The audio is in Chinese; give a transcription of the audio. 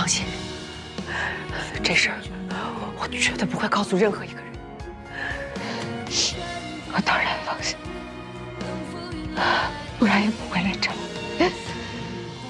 放心，这事儿我绝对不会告诉任何一个人。我当然放心，不然也不会来找你。